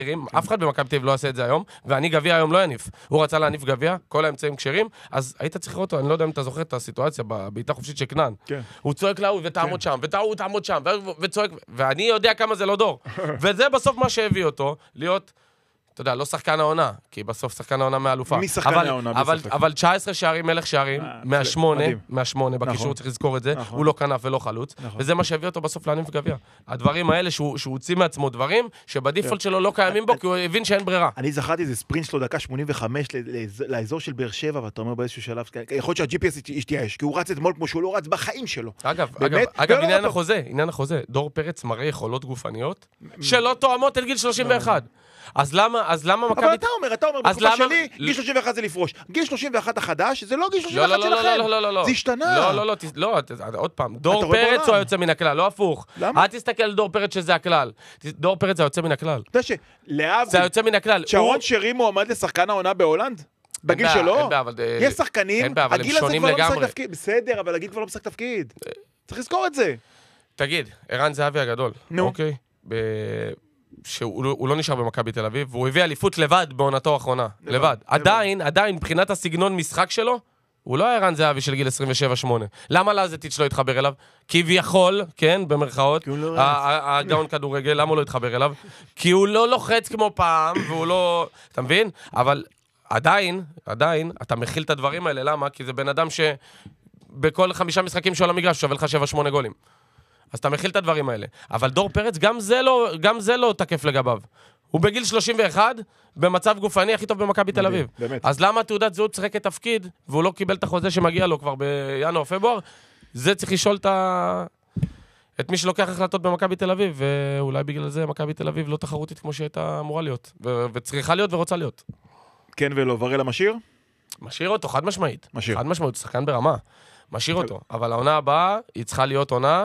אף אחד במכבי תל אביב לא עושה את זה היום, ואני גביע היום לא יניף. הוא רצה להניף גביע, כל האמצעים כשרים, אז היית צריך לראות אותו, אני לא יודע אם אתה זוכר את הסיטואציה, בבעיטה חופשית של כנען. הוא צועק להוא ותעמוד שם, ותעמוד תעמוד שם, וצועק, ואני יודע כמה זה לא דור. וזה בסוף מה שהביא אותו, להיות, אתה יודע, לא שחקן העונה, כי בסוף שחקן העונה מהאלופה. מי שחקן העונה? אבל 19 שערים, מלך שערים, מהשמונה, בקישור צריך לזכור את זה, הוא לא כנף ולא חלוץ, וזה מה שהביא אותו בסוף להניף גביע. הדברים האלה שהוא הוציא מעצמו דברים, שבדיפולט שלו לא קיימים בו, כי הוא הבין שאין ברירה. אני זכרתי איזה ספרינט שלו דקה 85 לאזור של באר שבע, ואתה אומר באיזשהו שלב, יכול להיות שה-GPS ישתייש, כי הוא רץ אתמול כמו שהוא לא רץ בחיים שלו. אגב, עניין החוזה, דור פרץ מראה יכולות גופניות, שלא תואמות את גיל 31. אז למה מכבי... אבל אתה אומר, בתקופה שלי, גיל 31 זה לפרוש. גיל 31 החדש, זה לא גיל 31 שלכם. לא. זה השתנה. לא, עוד פעם. דור פרץ הוא היוצא מן הכלל, לא הפוך. למה? אל תסתכל על דור פרץ שזה הכלל. דור פרץ זה היוצא מן הכלל. אתה יודע זה היוצא מן הכלל. שרון שרי מועמד לשחקן העונה בהולנד? בגיל שלו? יש שחקנים, הגיל הזה כבר לא משחק תפקיד. בסדר, אבל הגיל כבר לא משחק תפקיד. צריך לזכור את זה. תגיד, ערן זהבי הגדול. אוקיי. שהוא לא נשאר במכבי תל אביב, והוא הביא אליפות לבד בעונתו האחרונה. לבד. עדיין, מבחינת הסגנון משחק שלו, הוא לא היה ערן זהבי של גיל 27-8. למה לזטיץ' לא התחבר אליו? כביכול, כן, במרכאות, הגאון כדורגל, למה הוא לא התחבר אליו? כי הוא לא לוחץ כמו פעם, והוא לא... אתה מבין? אבל עדיין, אתה מכיל את הדברים האלה. למה? כי זה בן אדם שבכל 5 משחקים של המגרש שווה לך 7-8 גולים. אז אתה מכיל את הדברים האלה. אבל דור פרץ, גם זה לא תקף לגביו. הוא בגיל 31, במצב גופני הכי טוב במכבי תל אביב. אז למה תעודת זהות שחק את תפקיד, והוא לא קיבל את החוזה שמגיע לו כבר בינואר-פברואר? זה צריך לשאול את מי שלוקח החלטות במכבי תל אביב, ואולי בגלל זה מכבי תל אביב לא תחרותית כמו שהייתה אמורה להיות, וצריכה להיות ורוצה להיות. כן ולא, ורלה משאיר? משאיר אותו, חד משמעית. חד משמעית, שחקן ברמה. משאיר אותו. אבל העונה הבאה, היא צריכה להיות עונה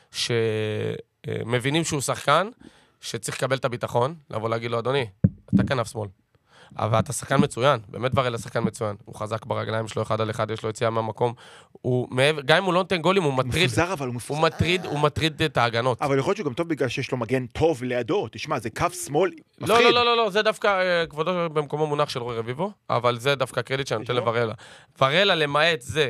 שמבינים שהוא שחקן, שצריך לקבל את הביטחון, לבוא להגיד לו, אדוני, אתה כנף שמאל. אבל אתה שחקן מצוין, באמת ורלה שחקן מצוין. הוא חזק ברגליים שלו 1 על 1, יש לו יציאה מהמקום. גם אם הוא לא נותן גולים, הוא מטריד. מפוזר, אבל הוא מפוזר. הוא מטריד את ההגנות. אבל יכול להיות שהוא גם טוב בגלל שיש לו מגן טוב לידו. תשמע, זה כף שמאל מפחיד. לא, זה דווקא כבודו במקומו מונח של רוי רביבו, אבל זה דווקא קרדיט שאני נותן לוורלה. ורלה, למעט זה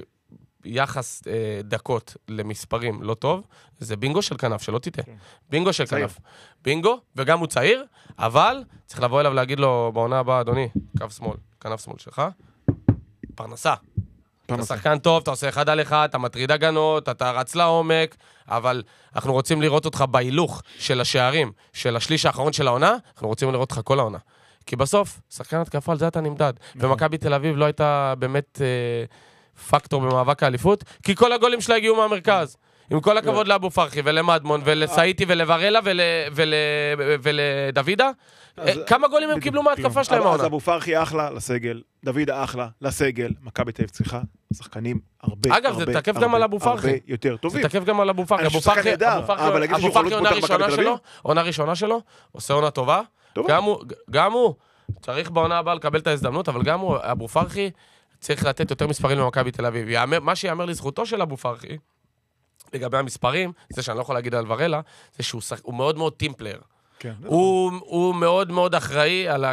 יחס דקות למספרים לא טוב, זה בינגו של כנף, שלא תיתה. בינגו של כנף. בינגו, וגם הוא צעיר, אבל צריך לבוא אליו להגיד לו בעונה הבאה, אדוני, קו שמאל, כנף שמאל שלך, פרנסה. אתה שחקן טוב, אתה עושה 1 על 1, אתה מטריד הגנות, אתה רץ לעומק, אבל אנחנו רוצים לראות אותך בהילוך של השערים, של השליש האחרון של העונה, אנחנו רוצים לראות אותך כל העונה. כי בסוף, שחקן התקפה, על זה אתה נמדד. ומכבי תל אביב לא הייתה באמת פקטור במאבק האליפות, כי כל הגולים שלה הגיעו מהמרכז. עם כל הכבוד לאבו פרחי ולמדמון ולסאיטי ולוורלה ולדוידה, כמה גולים הם קיבלו מהתקפה שלהם העונה? אז אבו פרחי אחלה לסגל, דוידה אחלה לסגל, מכבי תל אביב צריכה שחקנים הרבה יותר טובים. זה תקף גם על אבו פרחי. אבו פרחי עונה ראשונה שלו, עושה עונה טובה. גם הוא צריך בעונה הבאה לקבל את ההזדמנות, אבל גם הוא, אבו פרחי, צריך לתת יותר מספרים למכבי תל אביב. מה שיאמר לזכותו של אבו פרחי, לגבי המספרים, זה שאני לא יכול להגיד על ורלה, זה שהוא מאוד מאוד טימפלר. הוא מאוד מאוד אחראי על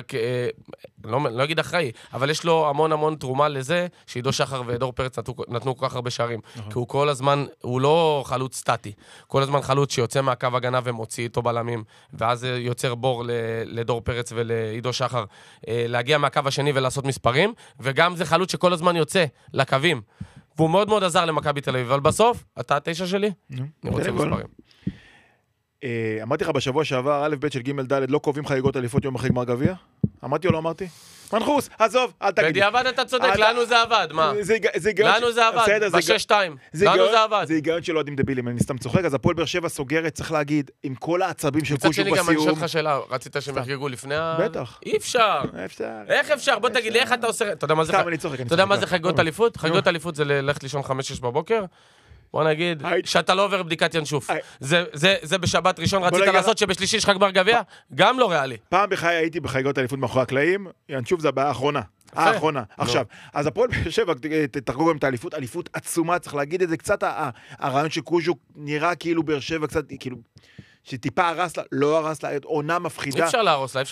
לא אגיד אחראי, אבל יש לו המון תרומה לזה, שעידו שחר ודור פרץ נתנו כל כך הרבה שערים. כי הוא כל הזמן, הוא לא חלוץ סטטי. כל הזמן חלוץ שיוצא מהקו הגנה ומוציא איתו בלמים, ואז יוצר בור לדור פרץ ולעידו שחר להגיע מהקו השני ולעשות מספרים, וגם זה חלוץ שכל הזמן יוצא לקווים. והוא מאוד מאוד עזר למכבי תל אביב, אבל בסוף, אתה 9 שלי, אני רוצה מספרים. אמרתי לך בשבוע שעבר, א' ב' של ג' ד' לא קובעים חגיגות אליפות יום אחרי גמר גביע? אמרתי או לא אמרתי? מנחוס, עזוב, אל תגיד. בדיעבד אתה צודק, לנו זה עבד, מה? לנו זה עבד, ב-6-2. לנו זה עבד. זה היגיון שלא יודעים דבילים, אני סתם צוחק, אז הפועל באר שבע סוגרת, צריך להגיד, עם כל העצבים של קושו בסיום. מצד שני גם אני שואל לך שאלה, רצית שהם יחגגו לפני בטח. אי אפשר. איך אפשר? בוא תגיד לי, איך אתה עושה... אתה יודע מה זה חגיגות אליפות? חגיגות אליפות זה ללכת לישון 5-6 בבוקר. בוא נגיד, שאתה לא עובר בדיקת ינשוף. זה בשבת ראשון, רצית לעשות שבשלישי יש לך גמר גביע? גם לא ריאלי. פעם בחיי הייתי בחגיגות האליפות מאחורי הקלעים, ינשוף זה הבעיה האחרונה. עכשיו, אז הפועל באר שבע, תחגוג גם את האליפות, אליפות עצומה, צריך להגיד את זה, קצת הרעיון שקוז'וק נראה כאילו באר שבע קצת, כאילו, שטיפה הרס לה, לא הרס לה, עונה מפחידה. אי אפשר להרוס לה,